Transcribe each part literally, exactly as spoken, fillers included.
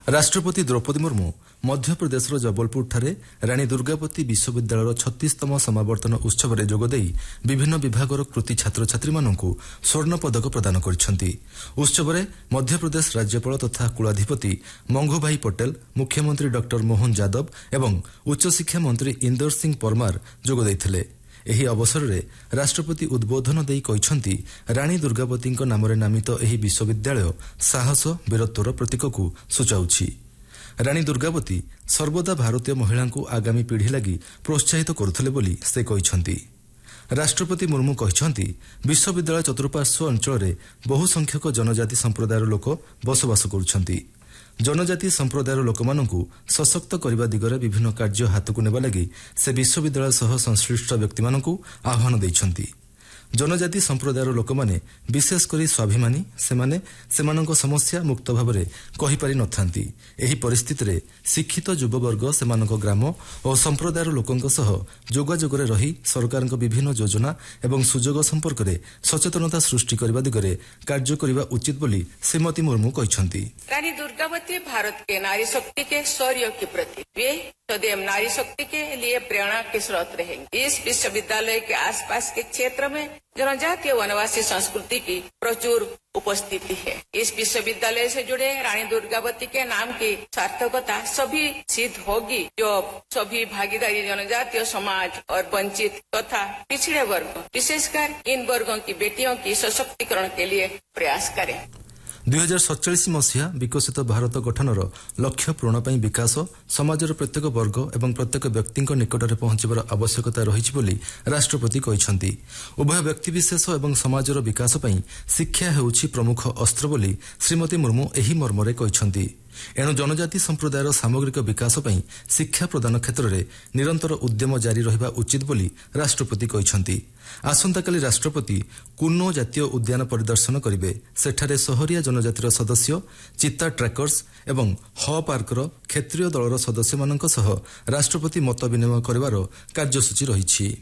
राष्ट्रपति द्रौपदी मुर्मू मध्यप्रदेशर जबलपुर ठारे राणी दुर्गावती विश्वविद्यालय छत्तीसतम समावर्तन उत्सव में जोगदे विभिन्न विभागर कृति छात्र छात्री मानक स्वर्ण पदक प्रदान करिसेंति। उत्सव में मध्यप्रदेश राज्यपाल तथा कुलाधिपति मंगूभाई पटेल, मुख्यमंत्री डॉक्टर मोहन यादव एवं उच्चशिक्षा मंत्री इंदर सिंह परमार जोगदे। एही अवसर में राष्ट्रपति उद्बोधन देई कहिसेंति राणी दुर्गावती नाम नामित एही विश्वविद्यालय साहस वीरत्वर प्रतीक को सूचाउछि। राणी दुर्गावती सर्वदा भारतीय महिला को आगामी पीढ़ी लगी प्रोत्साहित करुथिले बोली से कहिसेंति। राष्ट्रपति मुर्मू कहिसेंति विश्वविद्यालय चतुर्पार्श्व अंचल में बहु संख्यक जनजाति संप्रदायर लोक बसवास करुछंति। जनजाति संप्रदायर लोक मानकु सशक्त करने दिगरे विभिन्न कार्य हाथ को नेबा लगी से विश्वविद्यालय सह संश्लिष्ट व्यक्ति मानकु आह्वान दैछंती। जनजाति संप्रदायर लोक माने विशेषकर स्वाभिमानी सेमाने सेमानक समस्या मुक्त भाव में कहि पारि नथांती। एही परिस्थिति रे शिक्षित युववर्ग सेमानक ग्राम और संप्रदायर लोकंक सह जोगाजोगरे रही सरकारक विभिन्न योजना एवं सुजोग संपर्क में सचेतनता सृष्टि करने दिगरे कार्य करने उचित बोली श्रीमती मुर्मू कहिसेंति। रानी दुर्गावती भारत के नारी शक्ति के शौर्य के प्रतीक, वे सदैव नारी शक्ति के लिए प्रेरणा के स्रोत रहेंगे। इस विश्वविद्यालय के आसपास के क्षेत्र में जनजातीय वनवासी संस्कृति की प्रचुर उपस्थिति है। इस विश्वविद्यालय से जुड़े रानी दुर्गावती के नाम की सार्थकता सभी सिद्ध होगी जो सभी भागीदारी जनजातीय समाज और वंचित तथा पिछड़े वर्ग विशेषकर इन वर्गों की बेटियों की सशक्तिकरण के लिए प्रयास करें। दुई हजार सतचाश मसीहा विकसित भारत गठनर लक्ष्य पूरण पर विकास समाजर प्रत्येक वर्ग एवं प्रत्येक व्यक्ति निकटने पहुंचबार आवश्यकता रही बोली राष्ट्रपति कहिसेंति। उभय व्यक्तिविशेष एवं समाजर विकास पर शिक्षा हेउछि प्रमुख अस्त्र बोली श्रीमती मुर्मू एही मर्मरे कहिसेंति। एणु जनजाति संप्रदायर सामग्रिक विकास पर शिक्षा प्रदान क्षेत्र में निरंतर उद्यम जारी रहिबा उचित बोली राष्ट्रपति कहिसेंति। आसंताकाली राष्ट्रपति कुनो जातीय उद्यान परिदर्शन करिवे। सेठारे शहरिया जनजातिर सदस्य, चित्ता ट्रैकर्स एवं ह पार्कर क्षेत्रीय दलर सदस्य मानक सह राष्ट्रपति मत विनिमय करिवार कार्यसूची रहिछि।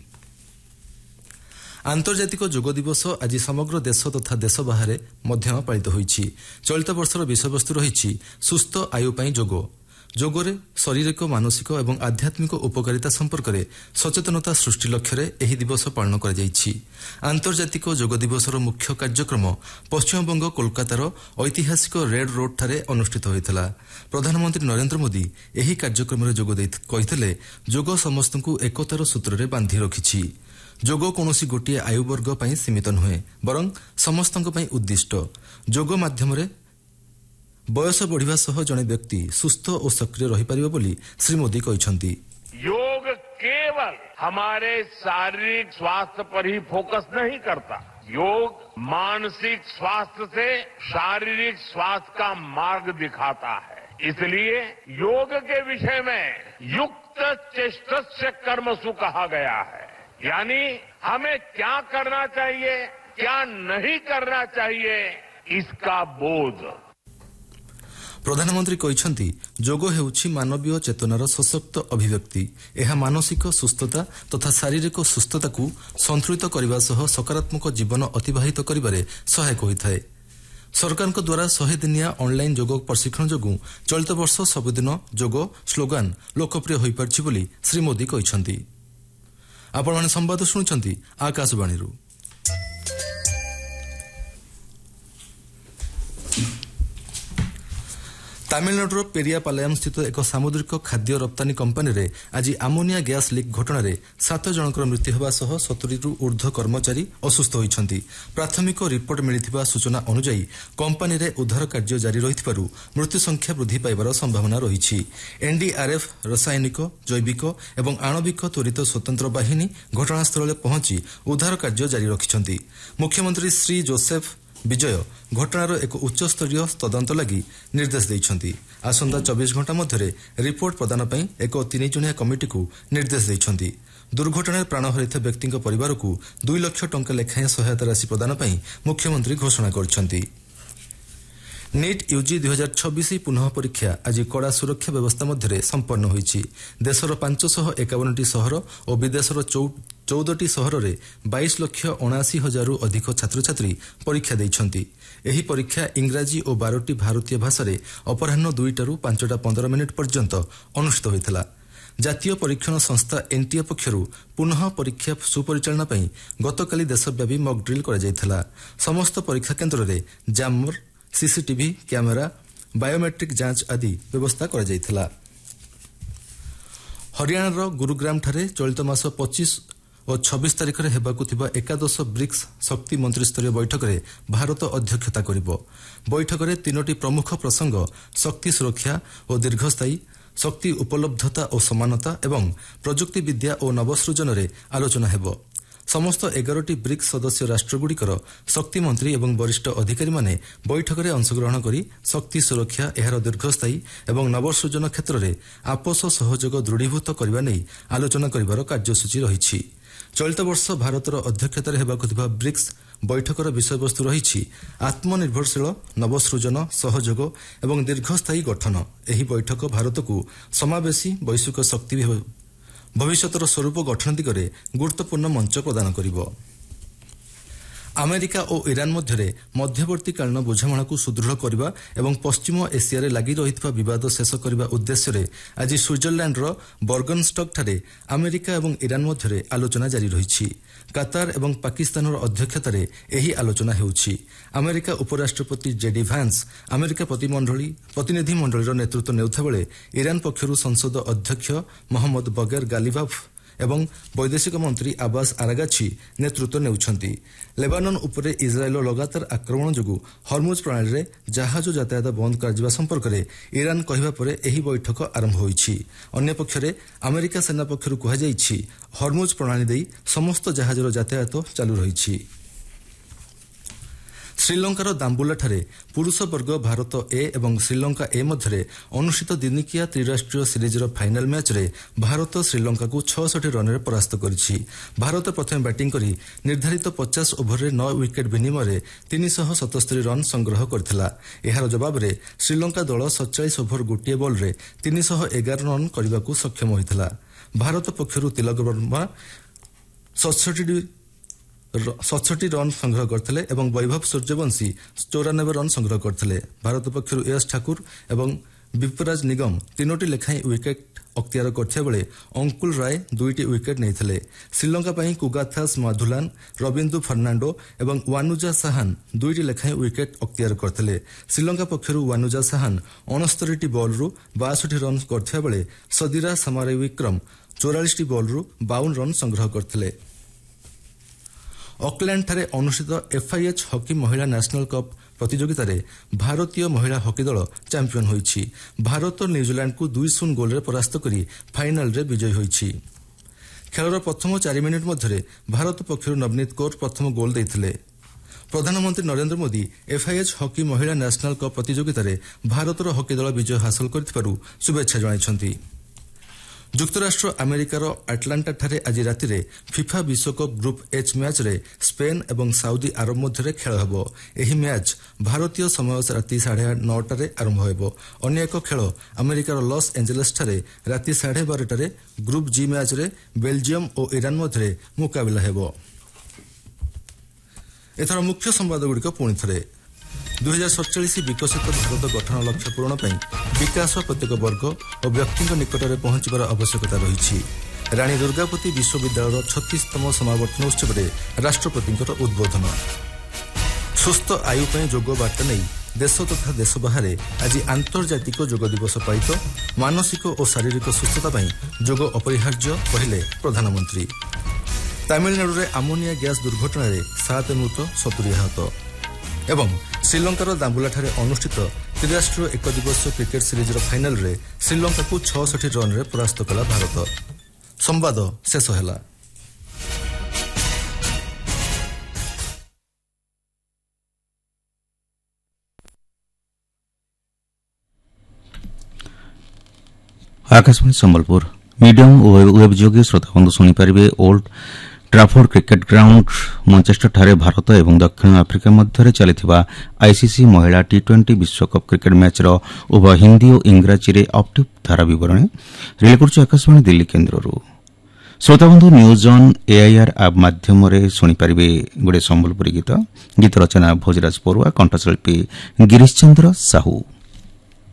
आंतर्जातिक योग दिवस आज समग्र देश तथा देश बाहर मध्य पालित होइछि। चलित वर्षर विषयवस्तु रहिछि सुस्थ आयु पई योग। योगरे शारीरिक, मानसिक एवं आध्यात्मिक उपकारिता संपर्क में सचेतनता सृष्टि लक्ष्य एही दिवस पालन करा जाइछि। आंतर्जातिक योग दिवसर मुख्य कार्यक्रम पश्चिमबंग कोलकातार ऐतिहासिक रेड रोड ठारे अनुष्ठित होइतला। प्रधानमंत्री नरेंद्र मोदी एही कार्यक्रम में जोग देइ कहितले योग समस्तଙ୍କୁ एकतार सूत्र में बांधि रखिछि। योग कौनसी गोटे आयु वर्ग पर सीमित नुहे बरं समस्तक पई उद्दिष्ट। योग माध्यम बयस बढ़िबा सह जने व्यक्ति सुस्थ और सक्रिय रही पारिबो बोली श्री मोदी कहिसेंति। योग केवल हमारे शारीरिक स्वास्थ्य पर ही फोकस नहीं करता, योग मानसिक स्वास्थ्य से शारीरिक स्वास्थ्य का मार्ग दिखाता है। इसलिए योग के विषय में युक्त चेष्टस्य कर्मसु कहा गया है, यानी हमें क्या करना चाहिए, क्या नहीं करना चाहिए, इसका बोध। प्रधानमंत्री कहिसेंति योग हेउछि मानवीय चेतनार सशक्त अभिव्यक्ति। एहा मानसिक सुस्थता तथा शारीरिक सुस्थता को संतुलित करने सह सकारात्मक जीवन अतिबाहित करिबारे सहायक होइथाय। सरकार द्वारा शहे दिनिया ऑनलाइन योग प्रशिक्षण जोगु चलित वर्ष सबुदिन योग स्लोगान लोकप्रिय होई पारछि बोली श्री मोदी कहिसेंति। आपण माने संवाद सुनुचंती आकाशवाणी। तामिलनाडुर पेरियापालयम स्थित एक सामुद्रिक खाद्य रप्तानी कंपानी रे आज आमोनिया गैस लीक घटना रे सात जनकर मृत्यु होगा सह सत्तरी रु ऊर्ध्व कर्मचारी असुस्थ होइछंती। प्राथमिक रिपोर्ट मिलिथिबा सूचना अनुसार कंपानी रे उद्धार कार्य जारी रहिथिबारु मृत्यु संख्या वृद्धि पाइबार संभावना रहिछि। एनडीआरएफ, रासायनिक, जैविक एवं आणविक त्वरित स्वतंत्र बाहिनी घटनास्थल में पहुंची उद्धार कार्य जारी रखिछंती। मुख्यमंत्री श्री जोसेफ विजय घटनार एक उच्चस्तरीय तदंत लगी निर्देश देइछंती। आसंता चौबीस घंटा मध्य रिपोर्ट प्रदान पई एक तीन जणिया कमिटी को निर्देश देइछंती। दुर्घटना प्राण हरिता व्यक्ति परिवार को दुई लाख टंका लेखाएं सहायता राशि प्रदान पई मुख्यमंत्री घोषणा करछंती। नीट यूजी दुई हजार छब्बीस पुनः परीक्षा आज कड़ा सुरक्षा व्यवस्था मध्य संपन्न होइछि। देशर पांच सौ एकावन टी सहर और विदेशर ଚଉଦଟି ସହରରେ ବାଇଶ ଲକ୍ଷ ଅଣାଅଶୀ ହଜାରରୁ ଅଧିକ ଛାତ୍ରଛାତ୍ରୀ ପରୀକ୍ଷା ଦେଇଛନ୍ତି। ଏହି ପରୀକ୍ଷା ଇଂରାଜୀ ଓ ବାରଟି ଭାରତୀୟ ଭାଷାରେ ଅପରାହ୍ନ ଦୁଇଟାରୁ ପାଞ୍ଚଟା ପନ୍ଦର ମିନିଟ୍ ପର୍ଯ୍ୟନ୍ତ ଅନୁଷ୍ଠିତ ହୋଇଥିଲା। ଜାତୀୟ ପରୀକ୍ଷଣ ସଂସ୍ଥା ଏନ୍ଟିଏ ପକ୍ଷରୁ ପୁନଃ ପରୀକ୍ଷା ସୁପରିଚାଳନା ପାଇଁ ଗତକାଲି ଦେଶବ୍ୟାପୀ ମକ୍ ଡ୍ରିଲ୍ କରାଯାଇଥିଲା। ସମସ୍ତ ପରୀକ୍ଷା କେନ୍ଦ୍ରରେ ଜାମର, ସିସିଟିଭି କ୍ୟାମେରା, ବାୟୋମେଟ୍ରିକ୍ ଯାଞ୍ଚ ଆଦି ବ୍ୟବସ୍ଥା କରାଯାଇଥିଲା। ହରିୟାଣାର ଗୁରୁଗ୍ରାମଠାରେ ଚଳିତ ମାସ ପଚିଶ ଓ ଛବିଶ ତାରିଖରେ ହେବାକୁ ଥିବା ଏକାଦଶ ବ୍ରିକ୍ସ ଶକ୍ତି ମନ୍ତ୍ରୀସ୍ତରୀୟ ବୈଠକରେ ଭାରତ ଅଧ୍ୟକ୍ଷତା କରିବ। ବୈଠକରେ ତିନୋଟି ପ୍ରମୁଖ ପ୍ରସଙ୍ଗ ଶକ୍ତି ସୁରକ୍ଷା ଓ ଦୀର୍ଘସ୍ଥାୟୀ, ଶକ୍ତି ଉପଲବ୍ଧତା ଓ ସମାନତା ଏବଂ ପ୍ରଯୁକ୍ତି ବିଦ୍ୟା ଓ ନବସୃଜନରେ ଆଲୋଚନା ହେବ। ସମସ୍ତ ଏଗାରଟି ବ୍ରିକ୍ସ ସଦସ୍ୟ ରାଷ୍ଟ୍ରଗୁଡ଼ିକର ଶକ୍ତିମନ୍ତ୍ରୀ ଏବଂ ବରିଷ୍ଠ ଅଧିକାରୀମାନେ ବୈଠକରେ ଅଂଶଗ୍ରହଣ କରି ଶକ୍ତି ସୁରକ୍ଷା, ଏହାର ଦୀର୍ଘସ୍ଥାୟୀ ଏବଂ ନବସୃଜନ କ୍ଷେତ୍ରରେ ଆପୋଷ ସହଯୋଗ ଦୃଢ଼ୀଭୂତ କରିବା ନେଇ ଆଲୋଚନା କରିବାର କାର୍ଯ୍ୟସୂଚୀ ରହିଛି। ଚଳିତ ବର୍ଷ ଭାରତର ଅଧ୍ୟକ୍ଷତାରେ ହେବାକୁ ଥିବା ବ୍ରିକ୍ସ ବୈଠକର ବିଷୟବସ୍ତୁ ରହିଛି ଆତ୍ମନିର୍ଭରଶୀଳ, ନବସୃଜନ, ସହଯୋଗ ଏବଂ ଦୀର୍ଘସ୍ଥାୟୀ ଗଠନ। ଏହି ବୈଠକ ଭାରତକୁ ସମାବେଶୀ ବୈଶ୍ୱିକ ଶକ୍ତି ଭବିଷ୍ୟତର ସ୍ୱରୂପ ଗଠନ ଦିଗରେ ଗୁରୁତ୍ୱପୂର୍ଣ୍ଣ ମଞ୍ଚ ପ୍ରଦାନ କରିବ। ଆମେରିକା ଓ ଇରାନ୍ ମଧ୍ୟରେ ମଧ୍ୟବର୍ତ୍ତୀକାଳୀନ ବୁଝାମଣାକୁ ସୁଦୃଢ଼ କରିବା ଏବଂ ପଶ୍ଚିମ ଏସିଆରେ ଲାଗି ରହିଥିବା ବିବାଦ ଶେଷ କରିବା ଉଦ୍ଦେଶ୍ୟରେ ଆଜି ସୁଇଜରଲ୍ୟାଣ୍ଡର ବର୍ଗନଷ୍ଟକ୍ଠାରେ ଆମେରିକା ଏବଂ ଇରାନ୍ ମଧ୍ୟରେ ଆଲୋଚନା ଜାରି ରହିଛି। କାତାର ଏବଂ ପାକିସ୍ତାନର ଅଧ୍ୟକ୍ଷତାରେ ଏହି ଆଲୋଚନା ହେଉଛି। ଆମେରିକା ଉପରାଷ୍ଟ୍ରପତି ଜେଡି ଭାନ୍ସ ଆମେରିକା ପ୍ରତିନିଧି ମଣ୍ଡଳୀର ନେତୃତ୍ୱ ନେଉଥିବାବେଳେ ଇରାନ୍ ପକ୍ଷରୁ ସଂସଦ ଅଧ୍ୟକ୍ଷ ମହମ୍ମଦ ବଗେର ଗାଲିବାଫ୍ ଏବଂ ବୈଦେଶିକ ମନ୍ତ୍ରୀ ଆବାସ ଆରାଗାଛି ନେତୃତ୍ୱ ନେଉଛନ୍ତି। ଲେବାନନ ଉପରେ ଇସ୍ରାଏଲର ଲଗାତାର ଆକ୍ରମଣ ଯୋଗୁଁ ହର୍ମୁଜ୍ ପ୍ରଣାଳୀରେ ଜାହାଜ ଯାତାୟାତ ବନ୍ଦ କରାଯିବା ସମ୍ପର୍କରେ ଇରାନ୍ କହିବା ପରେ ଏହି ବୈଠକ ଆରମ୍ଭ ହୋଇଛି। ଅନ୍ୟପକ୍ଷରେ ଆମେରିକା ସେନା ପକ୍ଷରୁ କୁହାଯାଇଛି ହର୍ମୁଜ୍ ପ୍ରଣାଳୀ ଦେଇ ସମସ୍ତ ଜାହାଜର ଯାତାୟାତ ଚାଲୁ ରହିଛି। ଶ୍ରୀଲଙ୍କାର ଦାମ୍ବୁଲାଠାରେ ପୁରୁଷ ବର୍ଗ ଭାରତ ଏ ଏବଂ ଶ୍ରୀଲଙ୍କା ଏ ମଧ୍ୟରେ ଅନୁଷ୍ଠିତ ଦିନିକିଆ ତ୍ରିରାଷ୍ଟ୍ରୀୟ ସିରିଜ୍ର ଫାଇନାଲ୍ ମ୍ୟାଚ୍ରେ ଭାରତ ଶ୍ରୀଲଙ୍କାକୁ ଛଅଷଠି ରନ୍ରେ ପରାସ୍ତ କରିଛି। ଭାରତ ପ୍ରଥମେ ବ୍ୟାଟିଂ କରି ନିର୍ଦ୍ଧାରିତ ପଚାଶ ଓଭରରେ ନଅ ୱିକେଟ୍ ବିନିମୟରେ ତିନିଶହ ସତସ୍ତରୀ ରନ୍ ସଂଗ୍ରହ କରିଥିଲା। ଏହାର ଜବାବରେ ଶ୍ରୀଲଙ୍କା ଦଳ ସତଚାଳିଶ ଓଭର ଗୋଟିଏ ବଲ୍ରେ ତିନିଶହ ଏଗାର ରନ୍ କରିବାକୁ ସକ୍ଷମ ହୋଇଥିଲା। ଭାରତ ପକ୍ଷରୁ ତିଲକ ବର୍ମା ସତଷଠି ରନ୍ ସଂଗ୍ରହ କରିଥିଲେ ଏବଂ ବୈଭବ ସୂର୍ଯ୍ୟବଂଶୀ ଚଉରାନବେ ରନ୍ ସଂଗ୍ରହ କରିଥିଲେ। ଭାରତ ପକ୍ଷରୁ ଏସ୍ ଠାକୁର ଏବଂ ବିପରାଜ ନିଗମ ତିନୋଟି ଲେଖାଏଁ ୱିକେଟ୍ ଅକ୍ତିଆର କରିଥିବା ବେଳେ ଅଙ୍କୁଲ ରାୟ ଦୁଇଟି ୱିକେଟ୍ ନେଇଥିଲେ। ଶ୍ରୀଲଙ୍କା ପାଇଁ କୁଗାଥାସ୍ ମାଧୁଲାନ, ରବିନ୍ଦୁ ଫର୍ଣ୍ଣାଣ୍ଡୋ ଏବଂ ୱାନୁଜା ସାହାନ ଦୁଇଟି ଲେଖାଏଁ ୱିକେଟ୍ ଅକ୍ତିଆର କରିଥିଲେ। ଶ୍ରୀଲଙ୍କା ପକ୍ଷରୁ ୱାନୁଜା ସାହାନ ଅଣସ୍ତରୀଟି ବଲ୍ରୁ ବାଷଠି ରନ୍ କରିଥିବା ବେଳେ ସଦିରା ସାମାରେ ବିକ୍ରମ ଚଉରାଳିଶଟି ବଲ୍ରୁ ବାଉନ ରନ୍ ସଂଗ୍ରହ କରିଥିଲେ। ଅକ୍ଲ୍ୟାଣ୍ଡଠାରେ ଅନୁଷ୍ଠିତ ଏଫ୍ଆଇଏଚ୍ ହକି ମହିଳା ନ୍ୟାସନାଲ୍ କପ୍ ପ୍ରତିଯୋଗିତାରେ ଭାରତୀୟ ମହିଳା ହକି ଦଳ ଚାମ୍ପିୟନ୍ ହୋଇଛି। ଭାରତ ନ୍ୟୁଜିଲାଣ୍ଡକୁ ଦୁଇ ଶୂନ ଗୋଲ୍ରେ ପରାସ୍ତ କରି ଫାଇନାଲ୍ରେ ବିଜୟୀ ହୋଇଛି। ଖେଳର ପ୍ରଥମ ଚାରି ମିନିଟ୍ ମଧ୍ୟରେ ଭାରତ ପକ୍ଷରୁ ନବନୀତ କୌର ପ୍ରଥମ ଗୋଲ୍ ଦେଇଥିଲେ। ପ୍ରଧାନମନ୍ତ୍ରୀ ନରେନ୍ଦ୍ର ମୋଦି ଏଫ୍ଆଇଏଚ୍ ହକି ମହିଳା ନ୍ୟାସନାଲ୍ କପ୍ ପ୍ରତିଯୋଗିତାରେ ଭାରତର ହକି ଦଳ ବିଜୟ ହାସଲ କରିଥିବାରୁ ଶୁଭେଚ୍ଛା ଜଣାଇଛନ୍ତି। ଯୁକ୍ତରାଷ୍ଟ୍ର ଆମେରିକାର ଆଟଲାଣ୍ଟାଠାରେ ଆଜି ରାତିରେ ଫିଫା ବିଶ୍ୱକପ୍ ଗ୍ରୁପ୍ ଏଚ୍ ମ୍ୟାଚ୍ରେ ସ୍ପେନ୍ ଏବଂ ସାଉଦି ଆରବ ମଧ୍ୟରେ ଖେଳ ହେବ। ଏହି ମ୍ୟାଚ୍ ଭାରତୀୟ ସମୟ ରାତି ସାଢ଼େ ନଅଟାରେ ଆରମ୍ଭ ହେବ। ଅନ୍ୟ ଏକ ଖେଳ ଆମେରିକାର ଲସ୍ ଏଞ୍ଜେଲସ୍ଠାରେ ରାତି ସାଢ଼େ ବାରଟାରେ ଗ୍ରୁପ୍ ଜି ମ୍ୟାଚ୍ରେ ବେଲ୍ଜିୟମ୍ ଓ ଇରାନ୍ ମଧ୍ୟରେ ମୁକାବିଲା ହେବ। ଏଥର ମୁଖ୍ୟ ସମ୍ବାଦଗୁଡ଼ିକ ପୁଣି ଥରେ। ଦୁଇ ହଜାର ସତଚାଳିଶ ବିକଶିତ ଭାରତ ଗଠନ ଲକ୍ଷ୍ୟ ପୂରଣ ପାଇଁ ବିକାଶ ପ୍ରତ୍ୟେକ ବର୍ଗ ଓ ବ୍ୟକ୍ତିଙ୍କ ନିକଟରେ ପହଞ୍ଚିବାର ଆବଶ୍ୟକତା ରହିଛି। ରାଣୀ ଦୁର୍ଗାବତୀ ବିଶ୍ୱବିଦ୍ୟାଳୟର ଛତିଶତମ ସମାବର୍ତ୍ତନ ଉତ୍ସବରେ ରାଷ୍ଟ୍ରପତିଙ୍କର ଉଦ୍ବୋଧନ। ସୁସ୍ଥ ଆୟୁ ପାଇଁ ଯୋଗ ବାର୍ତ୍ତା ନେଇ ଦେଶ ତଥା ଦେଶ ବାହାରେ ଆଜି ଆନ୍ତର୍ଜାତିକ ଯୋଗ ଦିବସ ପାଳିତ। ମାନସିକ ଓ ଶାରୀରିକ ସୁସ୍ଥତା ପାଇଁ ଯୋଗ ଅପରିହାର୍ଯ୍ୟ କହିଲେ ପ୍ରଧାନମନ୍ତ୍ରୀ। ତାମିଲନାଡୁରେ ଆମୋନିଆ ଗ୍ୟାସ୍ ଦୁର୍ଘଟଣାରେ ସାତ ମୃତ, ସତୁରି ଆହତ। ଏବଂ ଶ୍ରୀଲଙ୍କାର ଦାମ୍ବୁଲାଠାରେ ଅନୁଷ୍ଠିତ ତ୍ରିରାଷ୍ଟ୍ରୀୟ ଏକ ଦିବସୀୟ କ୍ରିକେଟ୍ ସିରିଜ୍ର ଫାଇନାଲ୍ରେ ଶ୍ରୀଲଙ୍କାକୁ ଛଅଷଠି ରନ୍ରେ ପରାସ୍ତ କଲା ଭାରତ। ସମ୍ବାଦ ଶେଷ ହେଲା। आकाशवाणी संबलपुर मीडियम और वेब जोगे श्रोता बंधु शुणिपारे ओल्ड ट्राफोर्ड क्रिकेट ग्राउंड मैनचेस्टर ठारे भारत और दक्षिण आफ्रिका मध्य चलता आईसीसी महिला टी ट्वेंटी विश्वकप क्रिकेट मैचर उभय हिंदी और इंग्राजी रे अपडेट धारा बरणी रिले कर आकाशवाणी दिल्ली केन्द्र श्रोताबंधु न्यूज ऑन एआईआर आप माध्यम शुणिपारे गोटे संबलपुरी गीत गीत रचना भोजराज परुआ कंठशिल्पी गिरीश चंद्र साहू।